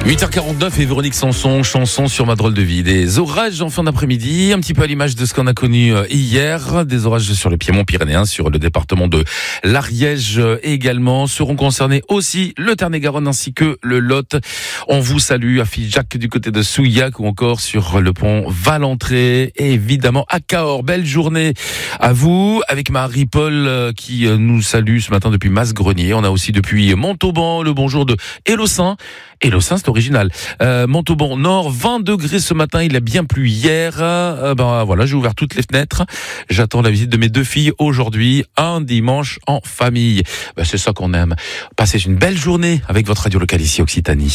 8h49 et Véronique Sanson, chanson sur ma drôle de vie. Des orages en fin d'après-midi, un petit peu à l'image de ce qu'on a connu hier. Des orages sur le Piémont pyrénéen, sur le département de l'Ariège également. Seront concernés aussi le Tarn-et-Garonne ainsi que le Lot. On vous salue à Figeac du côté de Souillac ou encore sur le pont Valentré et évidemment à Cahors. Belle journée à vous avec Marie-Paul qui nous salue ce matin depuis Masgrenier. On a aussi depuis Montauban le bonjour de Élocin. Élocin, c'est original. Montauban Nord, 20 degrés ce matin, il a bien plu hier. Voilà, j'ai ouvert toutes les fenêtres. J'attends la visite de mes deux filles aujourd'hui, un dimanche en famille. C'est ça qu'on aime. Passez une belle journée avec votre radio locale ici Occitanie.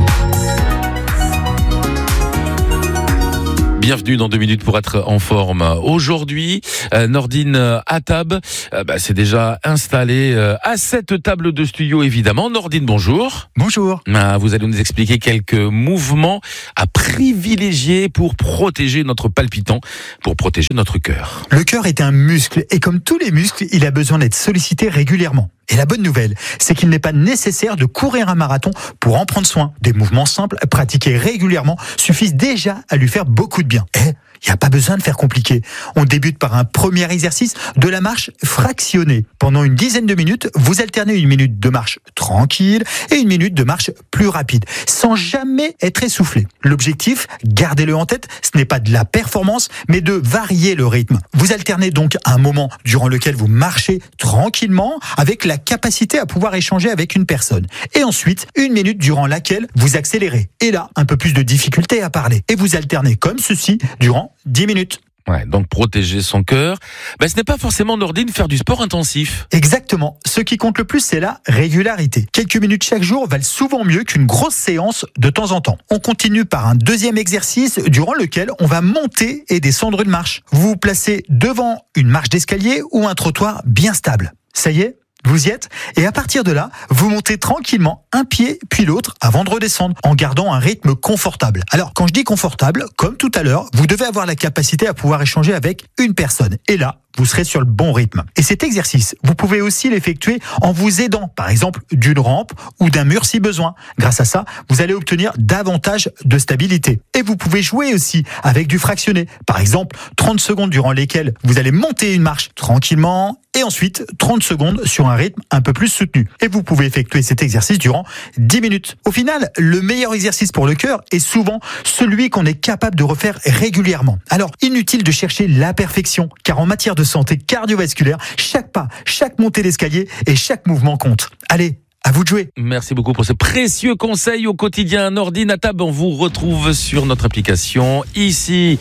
Bienvenue dans 2 minutes pour être en forme. Aujourd'hui, Nordine Atab s'est déjà installée à cette table de studio évidemment. Nordine, bonjour. Bonjour. Vous allez nous expliquer quelques mouvements à privilégier pour protéger notre palpitant, pour protéger notre cœur. Le cœur est un muscle et comme tous les muscles, il a besoin d'être sollicité régulièrement. Et la bonne nouvelle, c'est qu'il n'est pas nécessaire de courir un marathon pour en prendre soin. Des mouvements simples, pratiqués régulièrement, suffisent déjà à lui faire beaucoup de bien. Il n'y a pas besoin de faire compliqué. On débute par un premier exercice de la marche fractionnée. Pendant une dizaine de minutes, vous alternez une minute de marche tranquille et une minute de marche plus rapide, sans jamais être essoufflé. L'objectif, gardez-le en tête, ce n'est pas de la performance, mais de varier le rythme. Vous alternez donc un moment durant lequel vous marchez tranquillement avec la capacité à pouvoir échanger avec une personne. Et ensuite, une minute durant laquelle vous accélérez. Et là, un peu plus de difficulté à parler. Et vous alternez comme ceci durant 10 minutes. Ouais, donc protéger son cœur. Ce n'est pas forcément Nordine faire du sport intensif. Exactement. Ce qui compte le plus, c'est la régularité. Quelques minutes chaque jour valent souvent mieux qu'une grosse séance de temps en temps. On continue par un deuxième exercice durant lequel on va monter et descendre une marche. Vous vous placez devant une marche d'escalier ou un trottoir bien stable. Ça y est ? Vous y êtes ? Et à partir de là, vous montez tranquillement un pied puis l'autre avant de redescendre en gardant un rythme confortable. Alors, quand je dis confortable, comme tout à l'heure, vous devez avoir la capacité à pouvoir échanger avec une personne. Et là, vous serez sur le bon rythme. Et cet exercice, vous pouvez aussi l'effectuer en vous aidant, par exemple, d'une rampe ou d'un mur si besoin. Grâce à ça, vous allez obtenir davantage de stabilité. Et vous pouvez jouer aussi avec du fractionné. Par exemple, 30 secondes durant lesquelles vous allez monter une marche tranquillement et ensuite 30 secondes sur un rythme un peu plus soutenu. Et vous pouvez effectuer cet exercice durant 10 minutes. Au final, le meilleur exercice pour le cœur est souvent celui qu'on est capable de refaire régulièrement. Alors, inutile de chercher la perfection, car en matière de santé cardiovasculaire, chaque pas, chaque montée d'escalier et chaque mouvement compte. Allez, à vous de jouer. Merci beaucoup pour ce précieux conseil au quotidien. Nordine Atab, on vous retrouve sur notre application. Ici,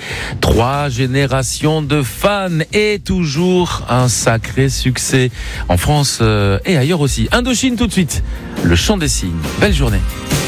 3 générations de fans et toujours un sacré succès en France et ailleurs aussi. Indochine tout de suite, le chant des cygnes. Belle journée.